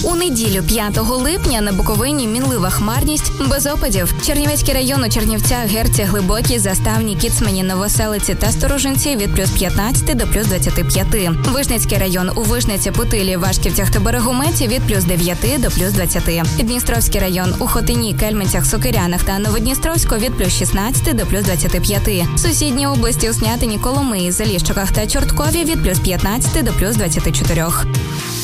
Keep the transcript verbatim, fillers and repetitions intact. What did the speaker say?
У неділю п'ятого липня на Буковині мінлива хмарність, без опадів. Чернівецький район у Чернівцях, Герці, Глибокій, Заставні, Кіцмані, Новоселиці та Сторожинці від плюс п'ятнадцяти до плюс двадцяти п'яти. Вишницький район у Вишниці, Путилі, Вашківцях та Берегометі від плюс дев'яти до плюс двадцяти. Дністровський район у Хотині, Кельменцях, Сокирянах та Новодністровську від плюс шістнадцяти до плюс двадцяти п'яти. Сусідні області у Снятині, Коломиї, Заліщиках та Чорткові від плюс п'ятнадцяти до плюс двадцяти чотирьох.